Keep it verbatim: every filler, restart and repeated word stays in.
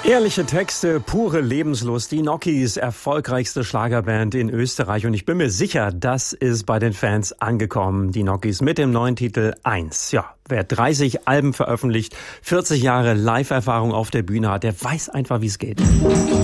Ehrliche Texte, pure Lebenslust. Die Nockies, erfolgreichste Schlagerband in Österreich. Und ich bin mir sicher, das ist bei den Fans angekommen. Die Nockies mit dem neuen Titel eins. Ja, wer dreißig Alben veröffentlicht, vierzig Jahre Live-Erfahrung auf der Bühne hat, der weiß einfach, wie es geht.